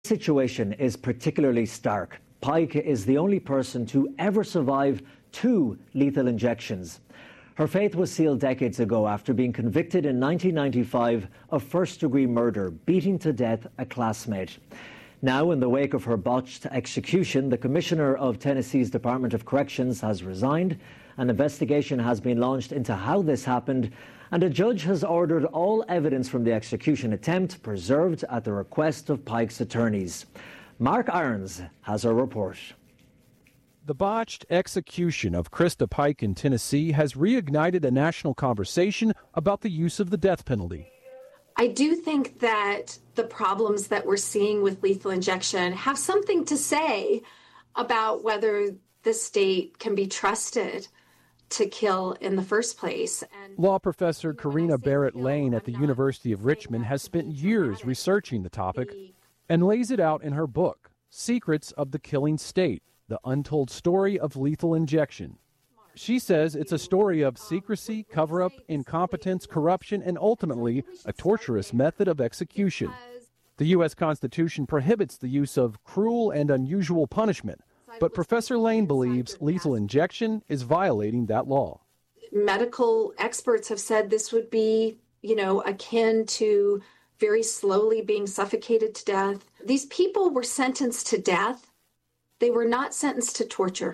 situation is particularly stark. Pike is the only person to ever survive 2 lethal injections. Her fate was sealed decades ago after being convicted in 1995 of first-degree murder, beating to death a classmate. Now, in the wake of her botched execution, the Commissioner of Tennessee's Department of Corrections has resigned. An investigation has been launched into how this happened, and a judge has ordered all evidence from the execution attempt preserved at the request of Pike's attorneys. Mark Irons has a report. The botched execution of Krista Pike in Tennessee has reignited a national conversation about the use of the death penalty. I do think that the problems that we're seeing with lethal injection have something to say about whether the state can be trusted to kill in the first place. And law professor Karina Barrett Lane at the University of Richmond has spent years researching the topic and lays it out in her book, Secrets of the Killing State, The Untold Story of Lethal Injection. She says it's a story of secrecy, cover-up, incompetence, corruption, and ultimately a torturous method of execution. The U.S. Constitution prohibits the use of cruel and unusual punishment, but Professor Lane believes lethal injection is violating that law. Medical experts have said this would be, akin to very slowly being suffocated to death. These people were sentenced to death. They were not sentenced to torture.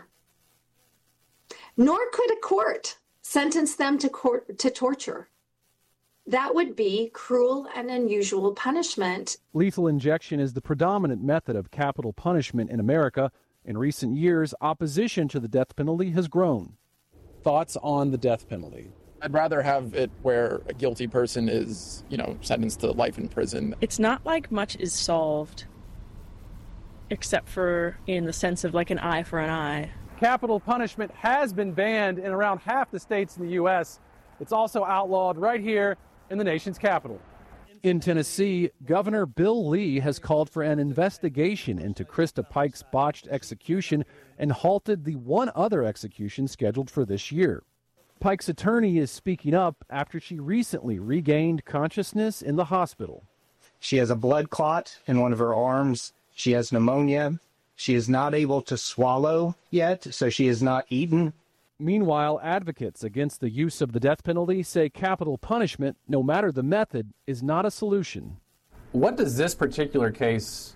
Nor could a court sentence them to torture. That would be cruel and unusual punishment. Lethal injection is the predominant method of capital punishment in America. In recent years, opposition to the death penalty has grown. Thoughts on the death penalty? I'd rather have it where a guilty person is, sentenced to life in prison. It's not like much is solved, except for in the sense of like an eye for an eye. Capital punishment has been banned in around half the states in the U.S. It's also outlawed right here in the nation's capital. In Tennessee, Governor Bill Lee has called for an investigation into Krista Pike's botched execution and halted the one other execution scheduled for this year. Pike's attorney is speaking up after she recently regained consciousness in the hospital. She has a blood clot in one of her arms. She has pneumonia. She is not able to swallow yet, so she has not eaten. Meanwhile, advocates against the use of the death penalty say capital punishment, no matter the method, is not a solution. What does this particular case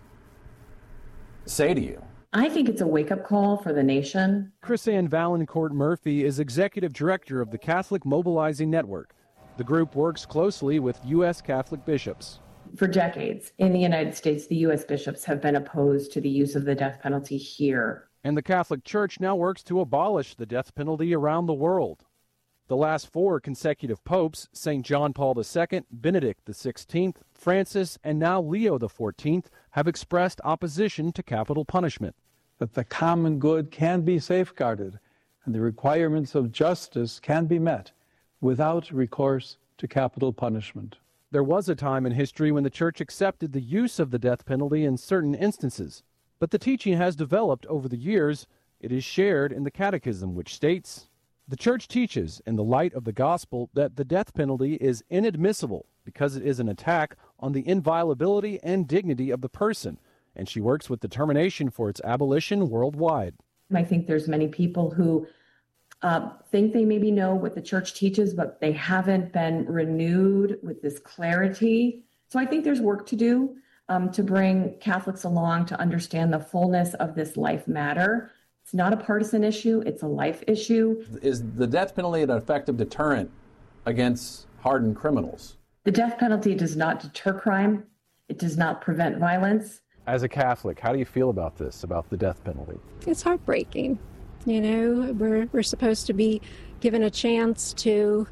say to you? I think it's a wake-up call for the nation. Chrisanne Valancourt Murphy is executive director of the Catholic Mobilizing Network. The group works closely with U.S. Catholic bishops. For decades in the United States, the U.S. bishops have been opposed to the use of the death penalty here. And the Catholic Church now works to abolish the death penalty around the world. The last 4 consecutive popes, St. John Paul II, Benedict XVI, Francis, and now Leo XIV, have expressed opposition to capital punishment. That the common good can be safeguarded and the requirements of justice can be met without recourse to capital punishment. There was a time in history when the Church accepted the use of the death penalty in certain instances, but the teaching has developed over the years. It is shared in the Catechism, which states, "The Church teaches, in the light of the gospel, that the death penalty is inadmissible because it is an attack on the inviolability and dignity of the person, and she works with determination for its abolition worldwide." I think there's many people who think they maybe know what the Church teaches, but they haven't been renewed with this clarity. So I think there's work to do to bring Catholics along to understand the fullness of this life matter. It's not a partisan issue, it's a life issue. Is the death penalty an effective deterrent against hardened criminals? The death penalty does not deter crime. It does not prevent violence. As a Catholic, how do you feel about this, about the death penalty? It's heartbreaking. We're supposed to be given a chance to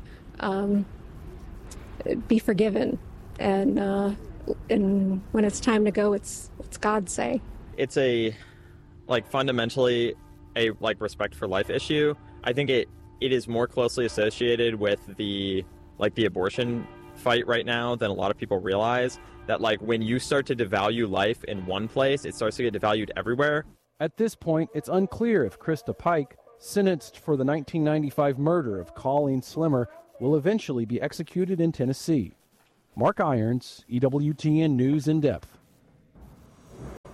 be forgiven, and when it's time to go, it's God's say. It's fundamentally a respect for life issue. I think it is more closely associated with the abortion fight right now than a lot of people realize. That when you start to devalue life in one place, it starts to get devalued everywhere. At this point, it's unclear if Krista Pike, sentenced for the 1995 murder of Colleen Slimmer, will eventually be executed in Tennessee. Mark Irons, EWTN News in Depth.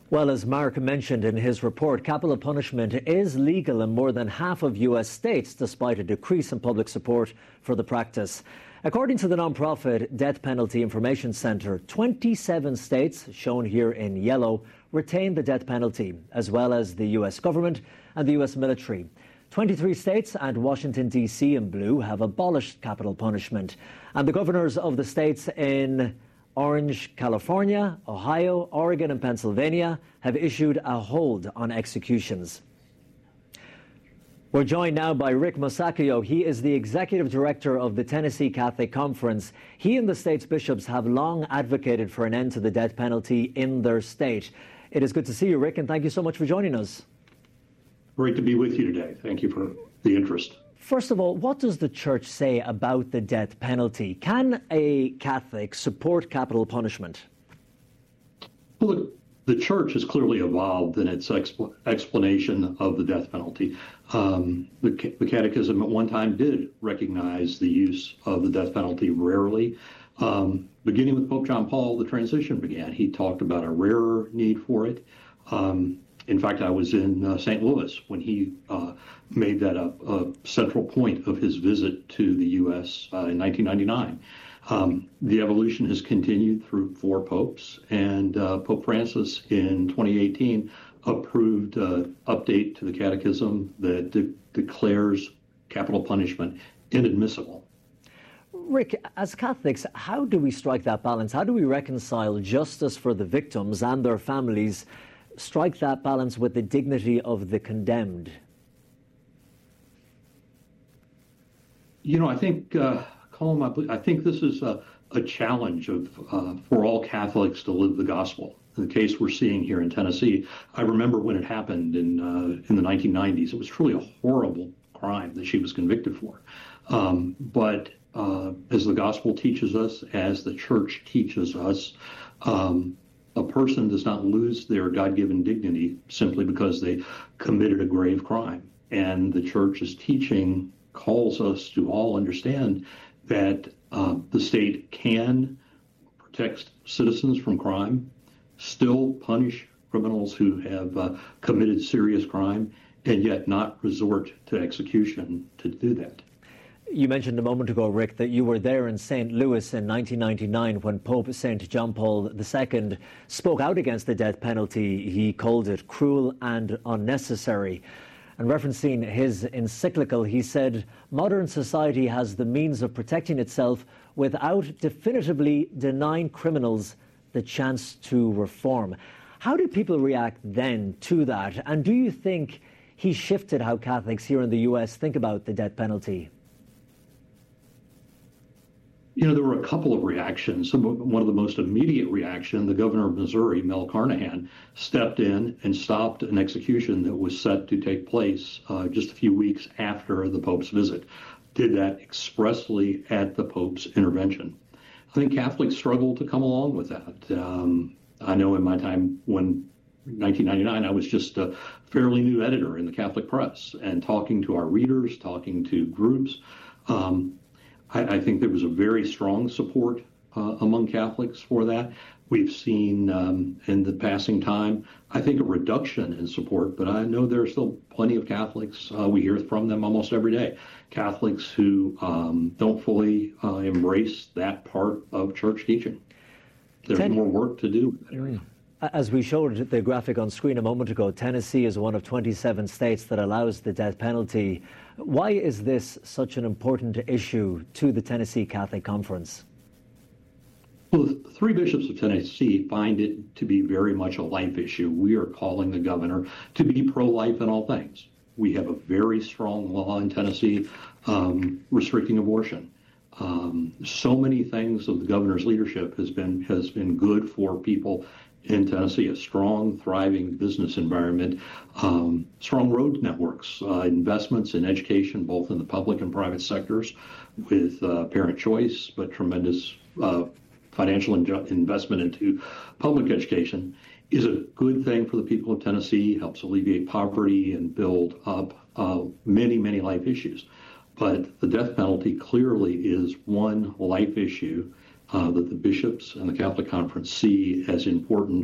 Well, as Mark mentioned in his report, capital punishment is legal in more than half of U.S. states, despite a decrease in public support for the practice. According to the nonprofit Death Penalty Information Center, 27 states, shown here in yellow, retain the death penalty, as well as the U.S. government and the U.S. military. 23 states and Washington, D.C. in blue have abolished capital punishment. And the governors of the states in Orange, California, Ohio, Oregon and Pennsylvania have issued a hold on executions. We're joined now by Rick Musacchio. He is the executive director of the Tennessee Catholic Conference. He and the state's bishops have long advocated for an end to the death penalty in their state. It is good to see you, Rick, and thank you so much for joining us. Great to be with you today. Thank you for the interest. First of all, what does the Church say about the death penalty? Can a Catholic support capital punishment? Well, look, the Church has clearly evolved in its explanation of the death penalty. The Catechism at one time did recognize the use of the death penalty rarely. Beginning with Pope John Paul, the transition began. He talked about a rarer need for it. In fact, I was in St. Louis when he made that a central point of his visit to the U.S. In 1999. The evolution has continued through 4 popes, and Pope Francis in 2018 approved an update to the Catechism that declares capital punishment inadmissible. Rick, as Catholics, how do we strike that balance? How do we reconcile justice for the victims and their families, strike that balance with the dignity of the condemned? You know, I think, Colin, I think this is a challenge for all Catholics to live the gospel. In the case we're seeing here in Tennessee, I remember when it happened in the 1990s. It was truly a horrible crime that she was convicted for. But as the gospel teaches us, as the Church teaches us, a person does not lose their God-given dignity simply because they committed a grave crime. And the Church's teaching calls us to all understand that the state can protect citizens from crime, still punish criminals who have committed serious crime, and yet not resort to execution to do that. You mentioned a moment ago, Rick, that you were there in St. Louis in 1999 when Pope St. John Paul II spoke out against the death penalty. He called it cruel and unnecessary. And referencing his encyclical, he said, modern society has the means of protecting itself without definitively denying criminals the chance to reform. How did people react then to that? And do you think he shifted how Catholics here in the U.S. think about the death penalty? You know, there were a couple of reactions. One of the most immediate reaction, the governor of Missouri, Mel Carnahan, stepped in and stopped an execution that was set to take place just a few weeks after the Pope's visit. Did that expressly at the Pope's intervention. I think Catholics struggle to come along with that. I know in my time when 1999, I was just a fairly new editor in the Catholic press, and talking to our readers, talking to groups, I think there was a very strong support among Catholics for that. We've seen in the passing time, I think, a reduction in support, but I know there are still plenty of Catholics. We hear from them almost every day. Catholics who don't fully embrace that part of church teaching. There's more work to do in that area. As we showed the graphic on screen a moment ago, Tennessee is one of 27 states that allows the death penalty. Why is this such an important issue to the Tennessee Catholic Conference? Well, the 3 bishops of Tennessee find it to be very much a life issue. We are calling the governor to be pro-life in all things. We have a very strong law in Tennessee restricting abortion. So many things of the governor's leadership has been good for people in Tennessee, a strong, thriving business environment, strong road networks, investments in education, both in the public and private sectors, with parent choice, but tremendous financial investment into public education is a good thing for the people of Tennessee, helps alleviate poverty and build up many, many life issues. But the death penalty clearly is one life issue that the bishops and the Catholic Conference see as important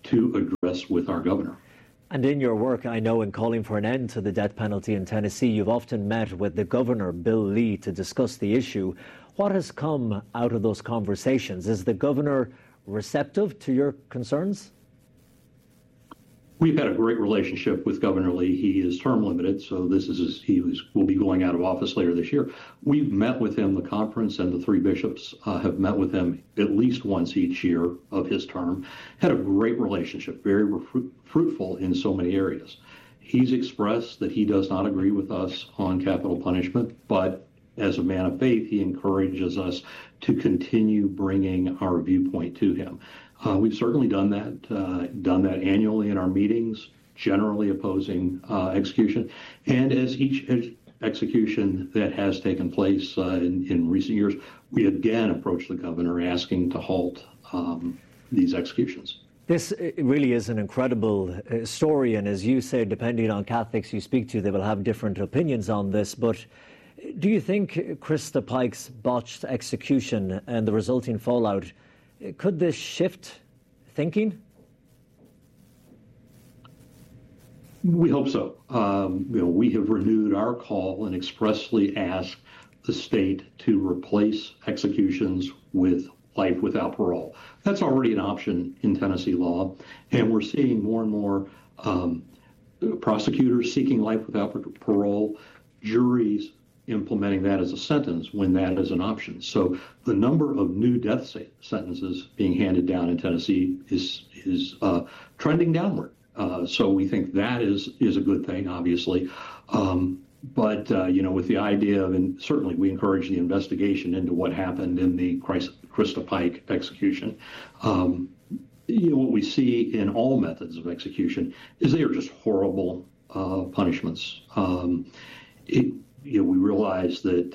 to address with our governor. And in your work, I know, in calling for an end to the death penalty in Tennessee, you've often met with the governor, Bill Lee, to discuss the issue. What has come out of those conversations? Is the governor receptive to your concerns? We've had a great relationship with Governor Lee. He is term limited, so will be going out of office later this year. We've met with him, the conference and the three bishops have met with him at least once each year of his term. Had a great relationship, very fruitful in so many areas. He's expressed that he does not agree with us on capital punishment, but as a man of faith, he encourages us to continue bringing our viewpoint to him. We've certainly done that annually in our meetings, generally opposing execution. And as each execution that has taken place in recent years, we again approach the governor asking to halt these executions. This really is an incredible story, and as you say, depending on Catholics you speak to, they will have different opinions on this. But do you think Krista Pike's botched execution and the resulting fallout, could this shift thinking? We hope so. We have renewed our call and expressly asked the state to replace executions with life without parole. That's already an option in Tennessee law, and we're seeing more and more prosecutors seeking life without parole, juries implementing that as a sentence when that is an option. So the number of new death sentences being handed down in Tennessee is trending downward. So we think that is a good thing, obviously. But with the idea of, and certainly we encourage the investigation into what happened in the Krista Pike execution. What we see in all methods of execution is they are just horrible punishments. We realize that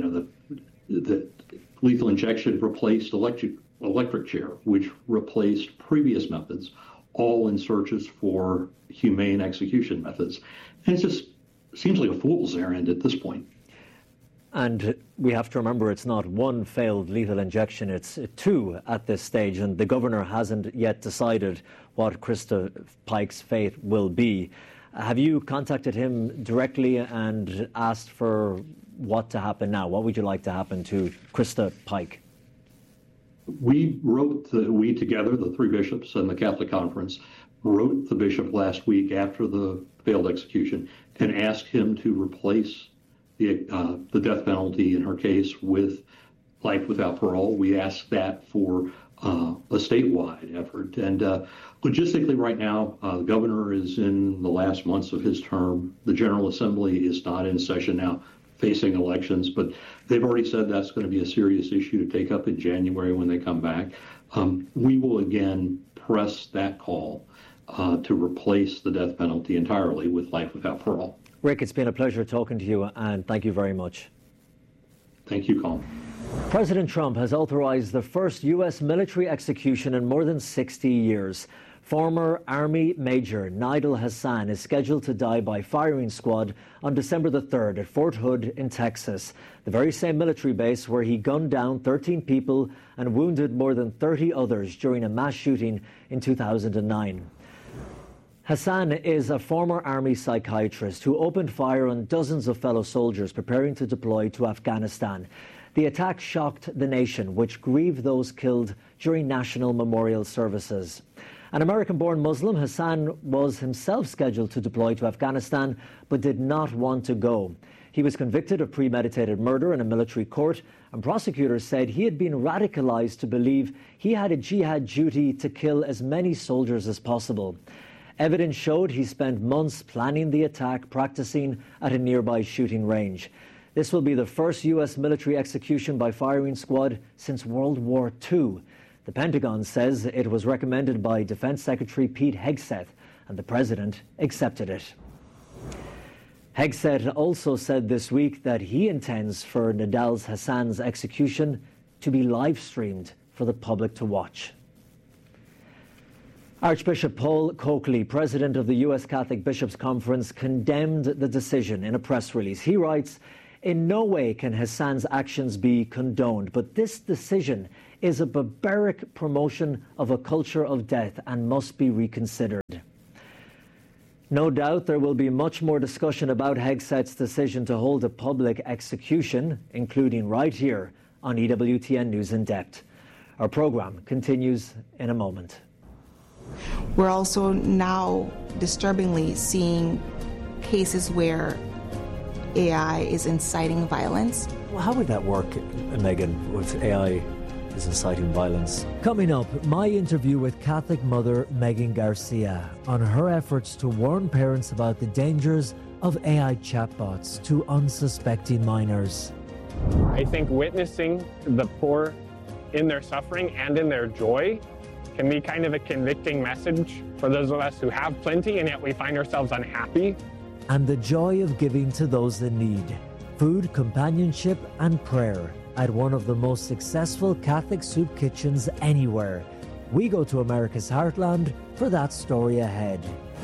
that lethal injection replaced electric chair, which replaced previous methods, all in searches for humane execution methods. And it just seems like a fool's errand at this point. And we have to remember it's not one failed lethal injection, it's two at this stage, and the governor hasn't yet decided what Krista Pike's fate will be. Have you contacted him directly and asked for what to happen now? What would you like to happen to Krista Pike? We together, the three bishops and the Catholic Conference, wrote the bishop last week after the failed execution and asked him to replace the death penalty in her case with life without parole. We asked that for a statewide effort. And logistically right now, the governor is in the last months of his term. The General Assembly is not in session now, facing elections, but they've already said that's going to be a serious issue to take up in January when they come back. We will again press that call to replace the death penalty entirely with life without parole. Rick, it's been a pleasure talking to you, and thank you very much. Thank you, Colin. President Trump has authorized the first U.S. military execution in more than 60 years. Former Army Major Nidal Hasan is scheduled to die by firing squad on December the 3rd at Fort Hood in Texas, the very same military base where he gunned down 13 people and wounded more than 30 others during a mass shooting in 2009. Hasan is a former Army psychiatrist who opened fire on dozens of fellow soldiers preparing to deploy to Afghanistan. The attack shocked the nation, which grieved those killed during national memorial services. An American-born Muslim, Hasan was himself scheduled to deploy to Afghanistan, but did not want to go. He was convicted of premeditated murder in a military court, and prosecutors said he had been radicalized to believe he had a jihad duty to kill as many soldiers as possible. Evidence showed he spent months planning the attack, practicing at a nearby shooting range. This will be the first U.S. military execution by firing squad since World War II. The Pentagon says it was recommended by Defense Secretary Pete Hegseth, and the president accepted it. Hegseth also said this week that he intends for Nidal Hasan's execution to be live-streamed for the public to watch. Archbishop Paul Coakley, president of the U.S. Catholic Bishops' Conference, condemned the decision in a press release. He writes, "In no way can Hasan's actions be condoned, but this decision is a barbaric promotion of a culture of death and must be reconsidered. No doubt there will be much more discussion about Hegseth's decision to hold a public execution, including right here on EWTN News in Depth. Our program continues in a moment. We're also now disturbingly seeing cases where AI is inciting violence. Well, how would that work, Megan, with AI is inciting violence? Coming up, my interview with Catholic mother Megan Garcia on her efforts to warn parents about the dangers of AI chatbots to unsuspecting minors. I think witnessing the poor in their suffering and in their joy can be kind of a convicting message for those of us who have plenty and yet we find ourselves unhappy. And the joy of giving to those in need. Food, companionship, and prayer at one of the most successful Catholic soup kitchens anywhere. We go to America's heartland for that story ahead.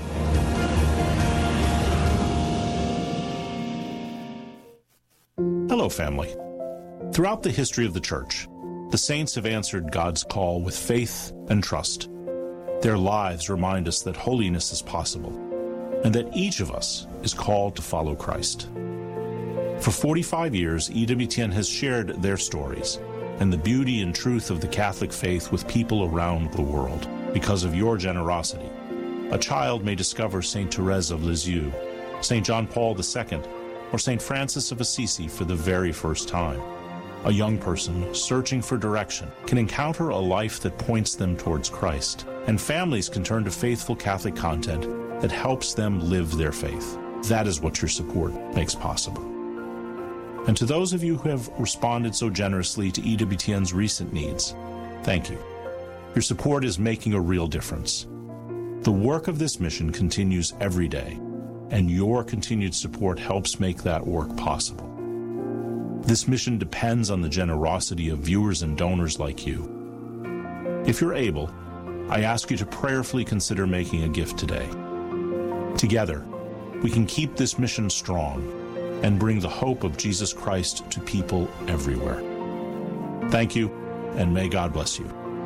Hello, family. Throughout the history of the Church, the saints have answered God's call with faith and trust. Their lives remind us that holiness is possible and that each of us is called to follow Christ. For 45 years, EWTN has shared their stories and the beauty and truth of the Catholic faith with people around the world because of your generosity. A child may discover St. Therese of Lisieux, St. John Paul II, or St. Francis of Assisi for the very first time. A young person searching for direction can encounter a life that points them towards Christ, and families can turn to faithful Catholic content that helps them live their faith. That is what your support makes possible. And to those of you who have responded so generously to EWTN's recent needs, thank you. Your support is making a real difference. The work of this mission continues every day, and your continued support helps make that work possible. This mission depends on the generosity of viewers and donors like you. If you're able, I ask you to prayerfully consider making a gift today. Together, we can keep this mission strong and bring the hope of Jesus Christ to people everywhere. Thank you, and may God bless you.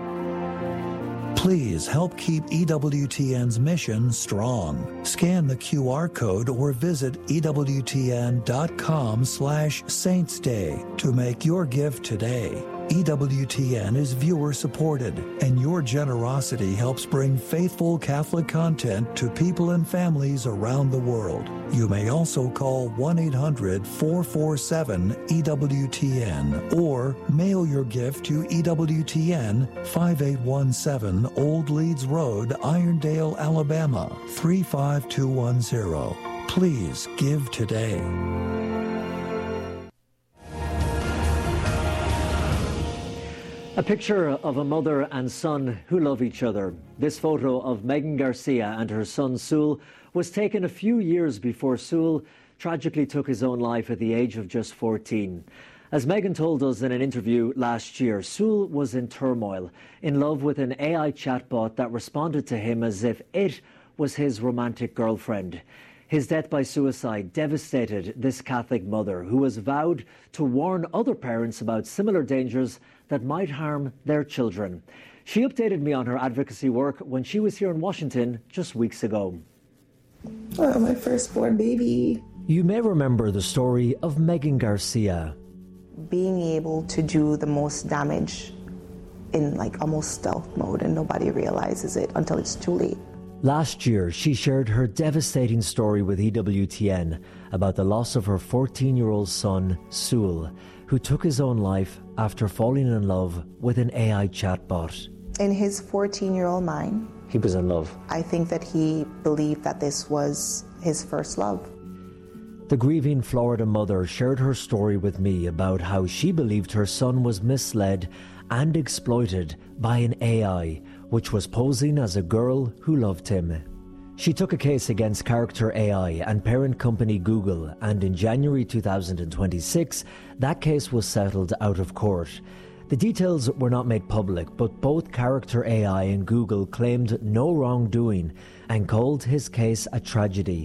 Please help keep EWTN's mission strong. Scan the QR code or visit EWTN.com/SaintsDay to make your gift today. EWTN is viewer-supported, and your generosity helps bring faithful Catholic content to people and families around the world. You may also call 1-800-447-EWTN or mail your gift to EWTN 5817 Old Leeds Road, Irondale, Alabama 35210. Please give today. A picture of a mother and son who love each other. This photo of Megan Garcia and her son Sewell was taken a few years before Sewell tragically took his own life at the age of just 14. As Megan told us in an interview last year, Sewell was in turmoil, in love with an AI chatbot that responded to him as if it was his romantic girlfriend. His death by suicide devastated this Catholic mother who has vowed to warn other parents about similar dangers that might harm their children. She updated me on her advocacy work when she was here in Washington just weeks ago. My firstborn baby. You may remember the story of Megan Garcia. Being able to do the most damage in almost stealth mode and nobody realizes it until it's too late. Last year, she shared her devastating story with EWTN about the loss of her 14-year-old son, Sewell, who took his own life after falling in love with an AI chatbot. In his 14-year-old mind, he was in love. I think that he believed that this was his first love. The grieving Florida mother shared her story with me about how she believed her son was misled and exploited by an AI, which was posing as a girl who loved him. She took a case against Character AI and parent company Google, and in January 2026, that case was settled out of court. The details were not made public, but both Character AI and Google claimed no wrongdoing and called his case a tragedy.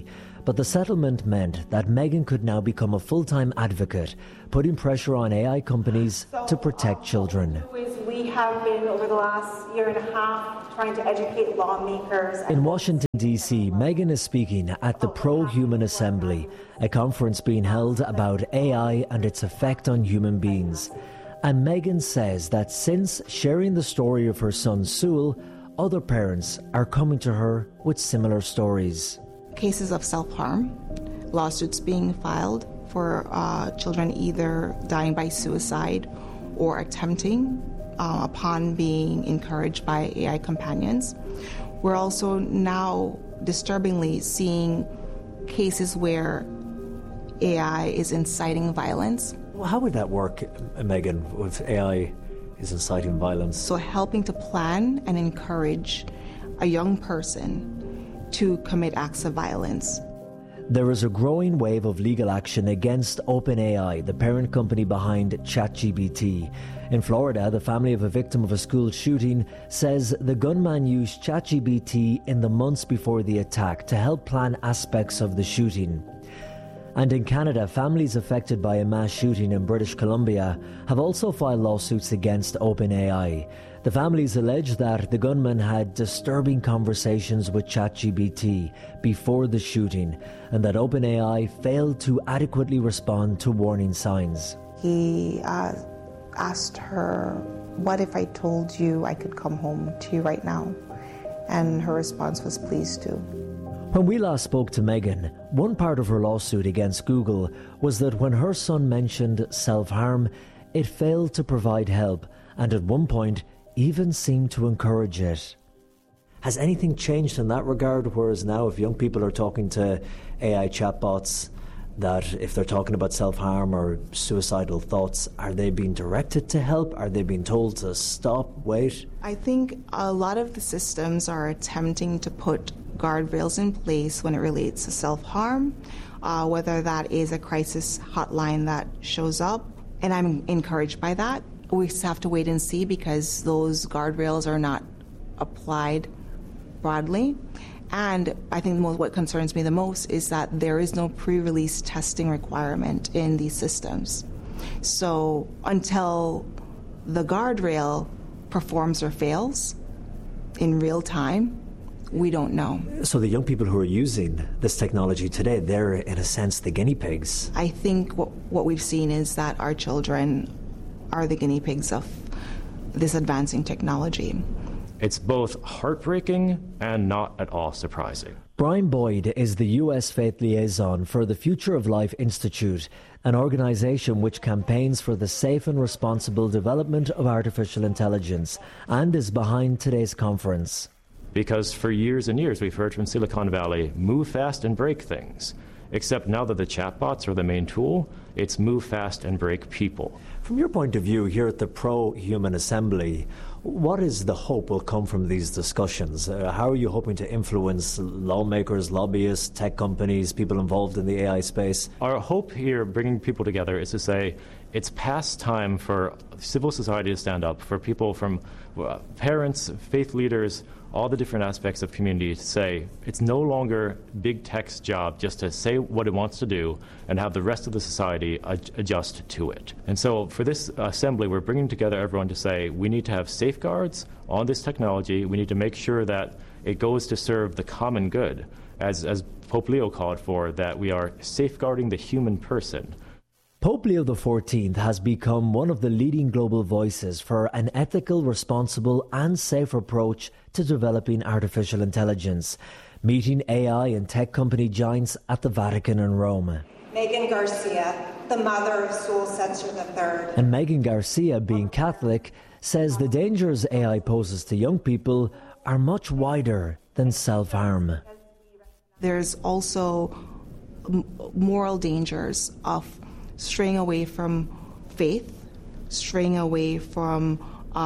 But the settlement meant that Megan could now become a full-time advocate, putting pressure on AI companies to protect children. We have been, over the last year and a half, trying to educate lawmakers. In Washington, D.C., Megan is speaking at the Pro-Human Assembly, a conference being held about AI and its effect on human beings. And Megan says that since sharing the story of her son Sewell, other parents are coming to her with similar stories. Cases of self-harm, lawsuits being filed for children either dying by suicide or attempting upon being encouraged by AI companions. We're also now disturbingly seeing cases where AI is inciting violence. Well, how would that work, Megan, if AI is inciting violence? So helping to plan and encourage a young person to commit acts of violence. There is a growing wave of legal action against OpenAI, the parent company behind ChatGPT. In Florida, the family of a victim of a school shooting says the gunman used ChatGPT in the months before the attack to help plan aspects of the shooting. And in Canada, families affected by a mass shooting in British Columbia have also filed lawsuits against OpenAI. The families allege that the gunman had disturbing conversations with ChatGPT before the shooting and that OpenAI failed to adequately respond to warning signs. He asked her, "What if I told you I could come home to you right now?" And her response was, "Please do." When we last spoke to Megan, one part of her lawsuit against Google was that when her son mentioned self-harm, it failed to provide help and at one point even seemed to encourage it. Has anything changed in that regard, whereas now if young people are talking to AI chatbots, that if they're talking about self-harm or suicidal thoughts, are they being directed to help? Are they being told to stop, wait? I think a lot of the systems are attempting to put guardrails in place when it relates to self-harm, whether that is a crisis hotline that shows up, and I'm encouraged by that. We just have to wait and see because those guardrails are not applied broadly. And I think what concerns me the most is that there is no pre-release testing requirement in these systems. So until the guardrail performs or fails in real time, we don't know. So the young people who are using this technology today, they're in a sense the guinea pigs. I think what we've seen is that our children are the guinea pigs of this advancing technology. It's both heartbreaking and not at all surprising. Brian Boyd is the U.S. Faith Liaison for the Future of Life Institute, an organization which campaigns for the safe and responsible development of artificial intelligence, and is behind today's conference. Because for years and years we've heard from Silicon Valley, move fast and break things. Except now that the chatbots are the main tool, it's move fast and break people. From your point of view here at the Pro-Human Assembly, what is the hope will come from these discussions? How are you hoping to influence lawmakers, lobbyists, tech companies, people involved in the AI space? Our hope here, bringing people together, is to say it's past time for civil society to stand up, for people from parents, faith leaders, all the different aspects of community to say it's no longer big tech's job just to say what it wants to do and have the rest of the society adjust to it. And so for this assembly, we're bringing together everyone to say we need to have safeguards on this technology. We need to make sure that it goes to serve the common good, as Pope Leo called for, that we are safeguarding the human person. Pope Leo XIV has become one of the leading global voices for an ethical, responsible and safe approach to developing artificial intelligence, meeting AI and tech company giants at the Vatican and Rome. Megan Garcia, the mother of Sewell Setzer III. And Megan Garcia, being Catholic, says the dangers AI poses to young people are much wider than self-harm. There's also moral dangers of straying away from faith, straying away from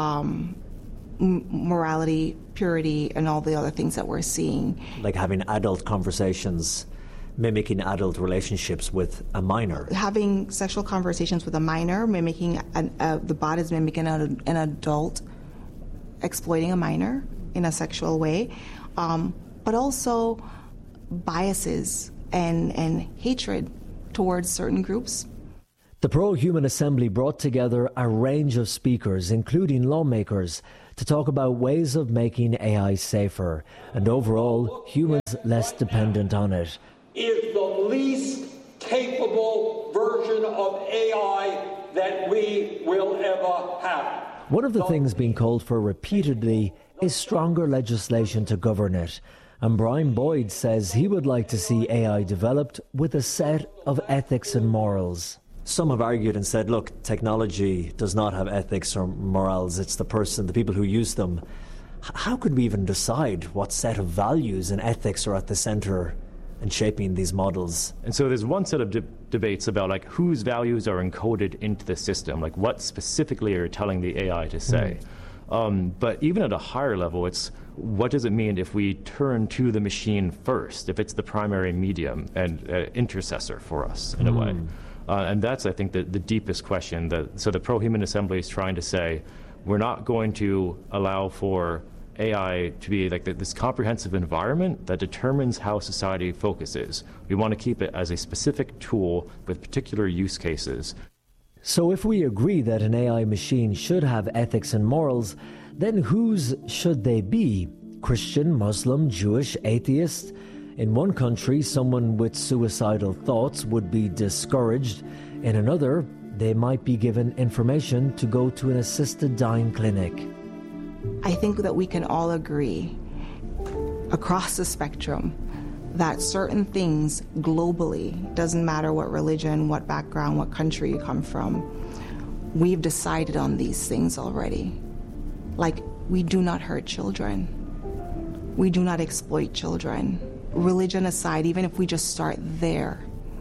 morality, purity, and all the other things that we're seeing. Like having adult conversations, mimicking adult relationships with a minor. Having sexual conversations with a minor, mimicking, the bot is mimicking an adult, exploiting a minor in a sexual way, but also biases and hatred towards certain groups. The Pro-Human Assembly brought together a range of speakers, including lawmakers, to talk about ways of making AI safer and overall humans less dependent on it. Is the least capable version of AI that we will ever have. One of the things being called for repeatedly is stronger legislation to govern it. And Brian Boyd says he would like to see AI developed with a set of ethics and morals. Some have argued and said, look, technology does not have ethics or morals. It's the person, the people who use them. How could we even decide what set of values and ethics are at the center and shaping these models? And so there's one set of debates about like whose values are encoded into the system, like what specifically are you telling the AI to say. But even at a higher level, it's what does it mean if we turn to the machine first, if it's the primary medium and intercessor for us in a way. And that's, I think, the deepest question. So the Pro-Human Assembly is trying to say, we're not going to allow for AI to be like this comprehensive environment that determines how society focuses. We want to keep it as a specific tool with particular use cases. So if we agree that an AI machine should have ethics and morals, then whose should they be? Christian, Muslim, Jewish, atheist? In one country, someone with suicidal thoughts would be discouraged. In another, they might be given information to go to an assisted dying clinic. I think that we can all agree across the spectrum that certain things globally, doesn't matter what religion, what background, what country you come from, we've decided on these things already. Like, we do not hurt children. We do not exploit children. Religion aside, even if we just start there,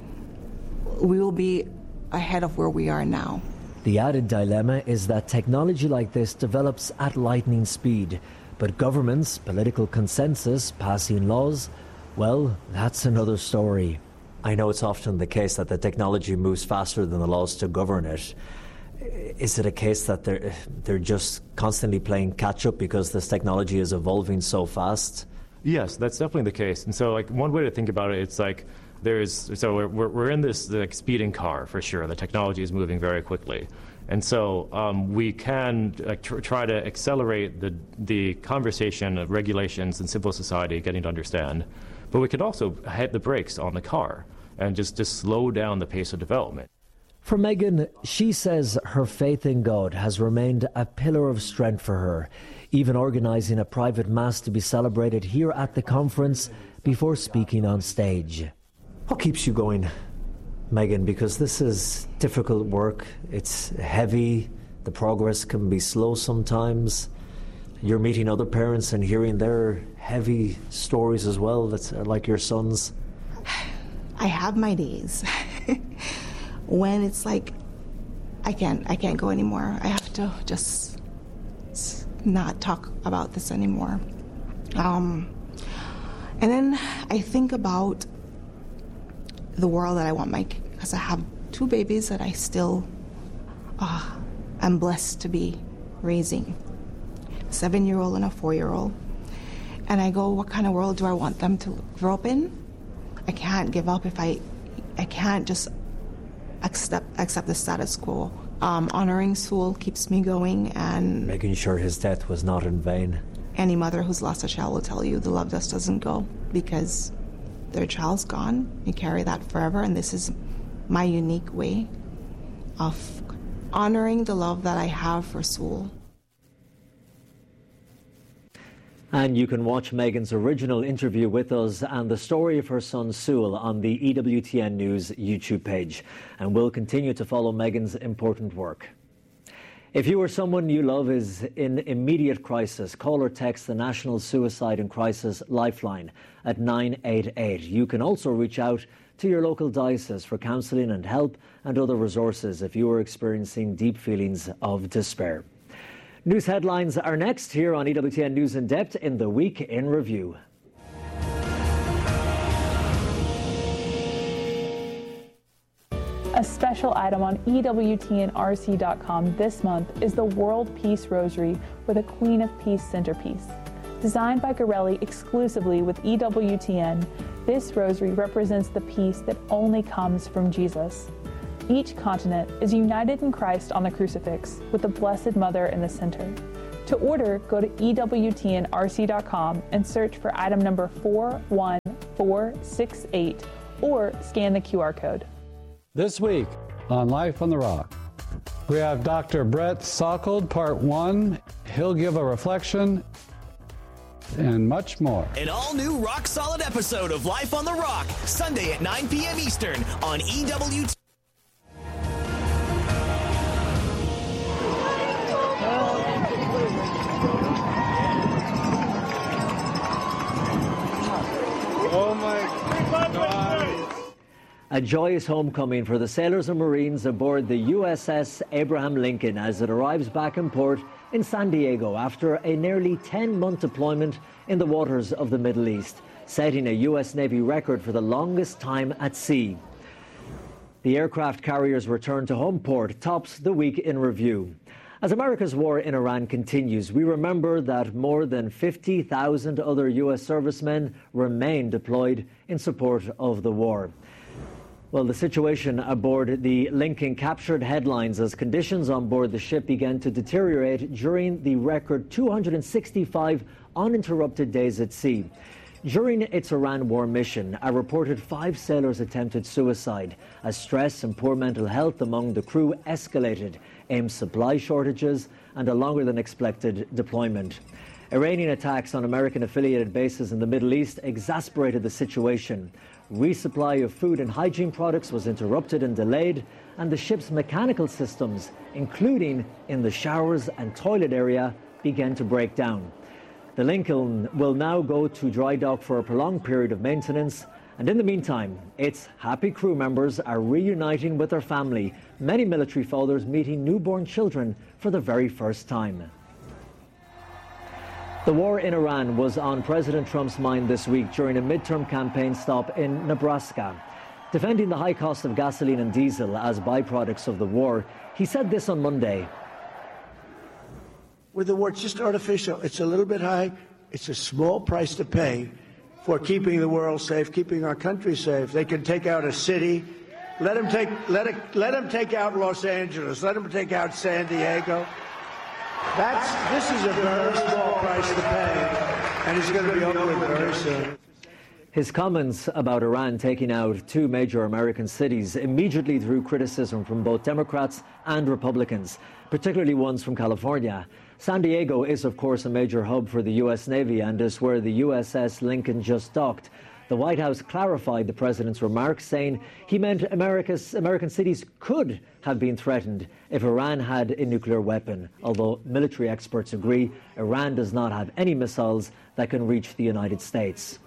we will be ahead of where we are now. The added dilemma is that technology like this develops at lightning speed, but governments, political consensus, passing laws, well, that's another story. I know it's often the case that the technology moves faster than the laws to govern it. Is it a case that they're just constantly playing catch-up because this technology is evolving so fast? Yes, that's definitely the case. And so, like, one way to think about it, it's like we're in this like speeding car for sure. The technology is moving very quickly, and so we can try to accelerate the conversation of regulations and civil society getting to understand. But we could also hit the brakes on the car and just slow down the pace of development. For Megan, she says her faith in God has remained a pillar of strength for her, even organising a private mass to be celebrated here at the conference before speaking on stage. What keeps you going, Megan? Because this is difficult work. It's heavy. The progress can be slow sometimes. You're meeting other parents and hearing their heavy stories as well, that's like your son's. I have my days when it's like I can't go anymore. I have to just not talk about this anymore. And then I think about the world that I want because I have two babies that I still am blessed to be raising, a 7-year-old and a 4-year-old. And I go, what kind of world do I want them to grow up in? I can't give up if I can't just accept the status quo. Honoring Sewell keeps me going, and making sure his death was not in vain. Any mother who's lost a child will tell you the love just doesn't go because their child's gone. You carry that forever, and this is my unique way of honoring the love that I have for Sewell. And you can watch Megan's original interview with us and the story of her son Sewell on the EWTN News YouTube page. And we'll continue to follow Megan's important work. If you or someone you love is in immediate crisis, call or text the National Suicide and Crisis Lifeline at 988. You can also reach out to your local diocese for counselling and help and other resources if you are experiencing deep feelings of despair. News headlines are next here on EWTN News in Depth in the Week in Review. A special item on EWTNRC.com this month is the World Peace Rosary with a Queen of Peace centerpiece. Designed by Garelli exclusively with EWTN, this rosary represents the peace that only comes from Jesus. Each continent is united in Christ on the crucifix, with the Blessed Mother in the center. To order, go to EWTNRC.com and search for item number 41468 or scan the QR code. This week on Life on the Rock, we have Dr. Brett Sockold, part 1. He'll give a reflection and much more. An all-new rock-solid episode of Life on the Rock, Sunday at 9 p.m. Eastern on EWTN. Oh my God. A joyous homecoming for the sailors and Marines aboard the USS Abraham Lincoln as it arrives back in port in San Diego after a nearly 10-month deployment in the waters of the Middle East, setting a U.S. Navy record for the longest time at sea. The aircraft carrier's return to home port tops the week in review. As America's war in Iran continues, we remember that more than 50,000 other U.S. servicemen remain deployed in support of the war. Well, the situation aboard the Lincoln captured headlines as conditions on board the ship began to deteriorate during the record 265 uninterrupted days at sea. During its Iran war mission, a reported 5 sailors attempted suicide as stress and poor mental health among the crew escalated, aimed supply shortages and a longer than expected deployment. Iranian attacks on American affiliated bases in the Middle East exasperated the situation. Resupply of food and hygiene products was interrupted and delayed, and the ship's mechanical systems, including in the showers and toilet area, began to break down. The Lincoln will now go to dry dock for a prolonged period of maintenance, and in the meantime, its happy crew members are reuniting with their family, many military fathers meeting newborn children for the very first time. The war in Iran was on President Trump's mind this week during a midterm campaign stop in Nebraska. Defending the high cost of gasoline and diesel as byproducts of the war, he said this on Monday. With the war, it's just artificial. It's a little bit high. It's a small price to pay for keeping the world safe, keeping our country safe. They can take out a city. Let them take out Los Angeles. Let them take out San Diego. This is a very small price to pay, and it's going to be over with very soon. His comments about Iran taking out 2 major American cities immediately drew criticism from both Democrats and Republicans, particularly ones from California. San Diego is, of course, a major hub for the U.S. Navy and is where the USS Lincoln just docked. The White House clarified the president's remarks, saying he meant American cities could have been threatened if Iran had a nuclear weapon, although military experts agree Iran does not have any missiles that can reach the United States.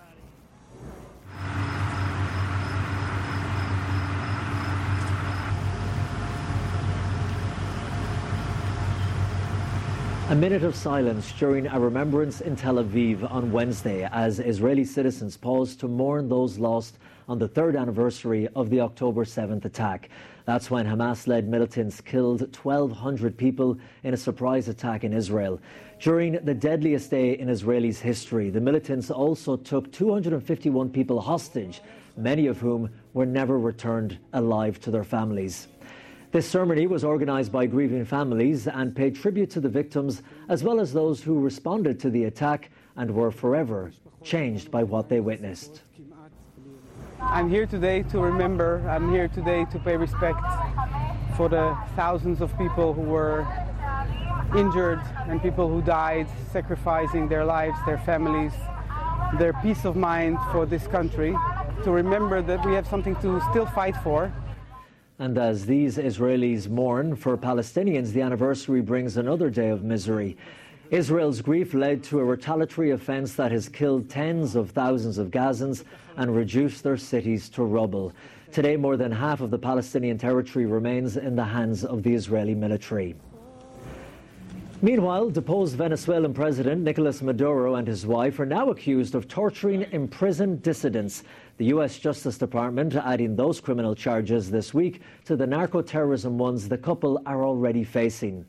A minute of silence during a remembrance in Tel Aviv on Wednesday as Israeli citizens paused to mourn those lost on the 3rd anniversary of the October 7th attack. That's when Hamas-led militants killed 1,200 people in a surprise attack in Israel. During the deadliest day in Israelis' history, the militants also took 251 people hostage, many of whom were never returned alive to their families. This ceremony was organized by grieving families and paid tribute to the victims as well as those who responded to the attack and were forever changed by what they witnessed. I'm here today to remember, I'm here today to pay respect for the thousands of people who were injured and people who died, sacrificing their lives, their families, their peace of mind for this country, to remember that we have something to still fight for. And as these Israelis mourn for Palestinians, the anniversary brings another day of misery. Israel's grief led to a retaliatory offense that has killed tens of thousands of Gazans and reduced their cities to rubble. Today, more than half of the Palestinian territory remains in the hands of the Israeli military. Meanwhile, deposed Venezuelan President Nicolas Maduro and his wife are now accused of torturing imprisoned dissidents. The U.S. Justice Department adding those criminal charges this week to the narco-terrorism ones the couple are already facing.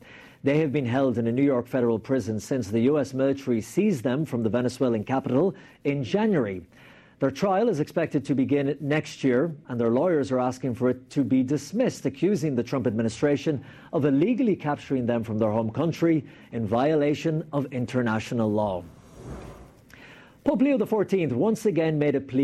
They have been held in a New York federal prison since the U.S. military seized them from the Venezuelan capital in January. Their trial is expected to begin next year, and their lawyers are asking for it to be dismissed, accusing the Trump administration of illegally capturing them from their home country in violation of international law. Pope Leo XIV once again made a plea